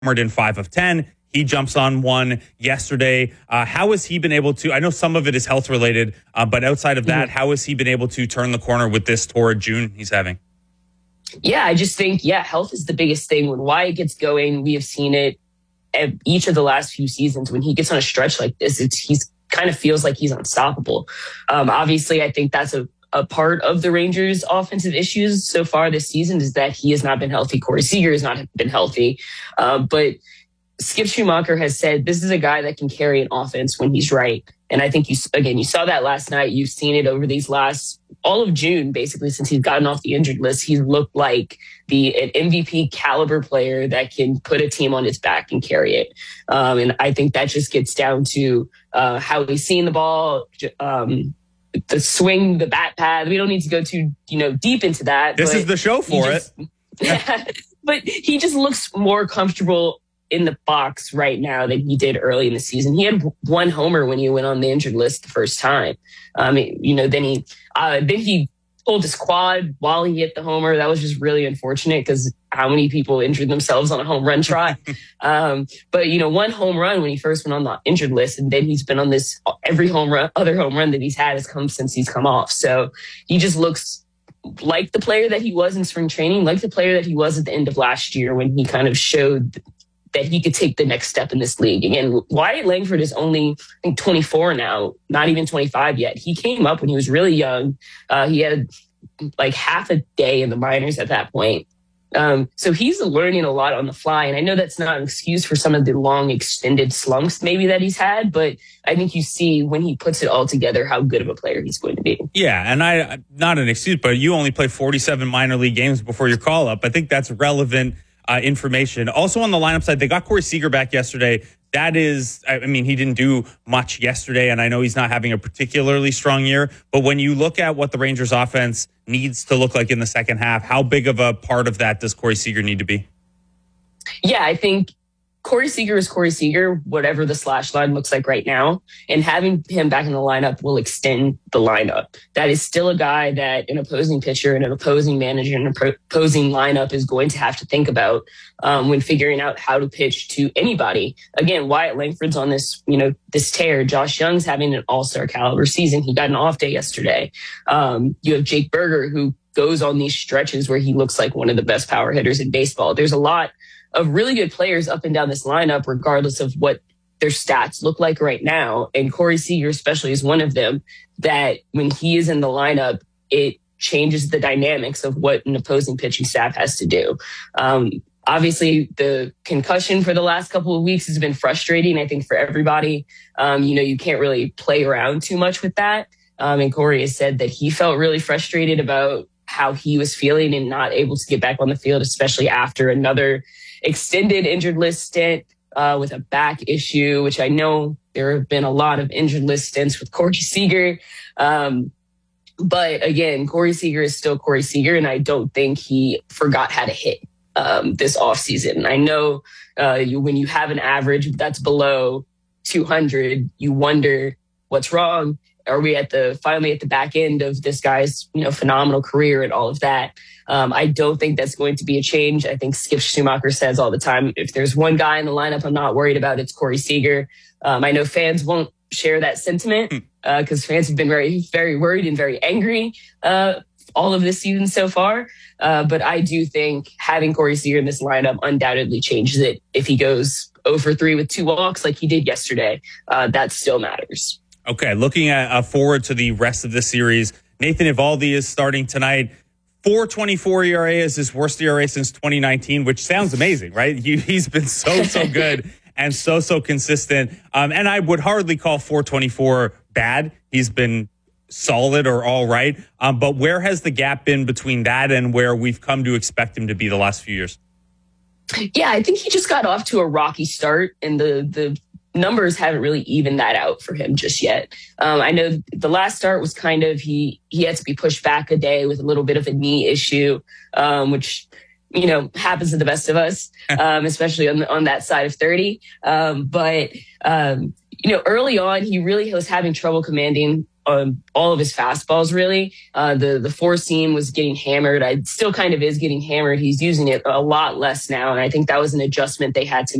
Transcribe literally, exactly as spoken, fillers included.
homered in five of ten. He jumps on one yesterday. Uh, how has he been able to, I know some of it is health related, uh, but outside of that, mm-hmm. how has he been able to turn the corner with this torrid June he's having? Yeah, I just think, yeah, health is the biggest thing. When Wyatt gets going, we have seen it at each of the last few seasons. When he gets on a stretch like this, it's he's kind of feels like he's unstoppable. Um, obviously, I think that's a, a part of the Rangers' offensive issues so far this season is that he has not been healthy. Corey Seager has not been healthy. Um, but Skip Schumacher has said this is a guy that can carry an offense when he's right. And I think, you again, you saw that last night. You've seen it over these last, all of June, basically, since he's gotten off the injured list. He's looked like the an M V P caliber player that can put a team on his back and carry it. Um, and I think that just gets down to uh, how he's seeing the ball, um, the swing, the bat pad. We don't need to go too, you know, deep into that. This is the show for just, it. Yeah, but he just looks more comfortable in the box right now than he did early in the season. He had one homer when he went on the injured list the first time. Um, you know, then he uh, then he pulled his quad while he hit the homer. That was just really unfortunate because how many people injured themselves on a home run try? um, but you know, one home run when he first went on the injured list, and then he's been on this every home run, other home run that he's had has come since he's come off. So he just looks like the player that he was in spring training, like the player that he was at the end of last year when he kind of showed that he could take the next step in this league. Again, Wyatt Langford is only, I think, twenty-four now, not even twenty-five yet. He came up when he was really young. Uh, he had like half a day in the minors at that point. Um, so he's learning a lot on the fly. And I know that's not an excuse for some of the long extended slumps maybe that he's had, but I think you see when he puts it all together how good of a player he's going to be. Yeah, and I not an excuse, but you only played forty-seven minor league games before your call-up. I think that's relevant Uh, information. Also on the lineup side, they got Corey Seager back yesterday. That is, I mean, he didn't do much yesterday, and I know he's not having a particularly strong year. But when you look at what the Rangers offense needs to look like in the second half, how big of a part of that does Corey Seager need to be? Yeah, I think Corey Seager is Corey Seager, whatever the slash line looks like right now. And having him back in the lineup will extend the lineup. That is still a guy that an opposing pitcher and an opposing manager and an opposing lineup is going to have to think about um, when figuring out how to pitch to anybody. Again, Wyatt Langford's on this, you know, this tear. Josh Young's having an all-star caliber season. He got an off day yesterday. Um, you have Jake Berger, who goes on these stretches where he looks like one of the best power hitters in baseball. There's a lot of really good players up and down this lineup, regardless of what their stats look like right now. And Corey Seager especially is one of them that when he is in the lineup, it changes the dynamics of what an opposing pitching staff has to do. Um, obviously, the concussion for the last couple of weeks has been frustrating, I think, for everybody. Um, you know, you can't really play around too much with that. Um, and Corey has said that he felt really frustrated about how he was feeling and not able to get back on the field, especially after another extended injured list stint uh, with a back issue, which I know there have been a lot of injured list stints with Corey Seager. Um, but again, Corey Seager is still Corey Seager, and I don't think he forgot how to hit um, this offseason. I know uh, you, when you have an average that's below two hundred, you wonder what's wrong. Are we at the finally at the back end of this guy's, you know, phenomenal career and all of that? Um, I don't think that's going to be a change. I think Skip Schumacher says all the time, if there's one guy in the lineup I'm not worried about, it's Corey Seager. Um, I know fans won't share that sentiment because uh, fans have been very, very worried and very angry uh, all of this season so far. Uh, but I do think having Corey Seager in this lineup undoubtedly changes it. If he goes oh for three with two walks like he did yesterday, uh, that still matters. Okay, looking at uh, forward to the rest of the series, Nathan Eovaldi is starting tonight. four twenty-four E R A is his worst E R A since twenty nineteen, which sounds amazing, right? He, he's been so, so good and so, so consistent. Um, and I would hardly call four twenty-four bad. He's been solid or all right. Um, but where has the gap been between that and where we've come to expect him to be the last few years? Yeah, I think he just got off to a rocky start, and the the numbers haven't really evened that out for him just yet. Um, I know the last start was kind of, he he had to be pushed back a day with a little bit of a knee issue, um, which, you know, happens to the best of us, um, especially on, the, on that side of thirty. Um, but, um, you know, early on, he really was having trouble commanding um, all of his fastballs, really. Uh, the, the four seam was getting hammered. I still kind of is getting hammered. He's using it a lot less now. And I think that was an adjustment they had to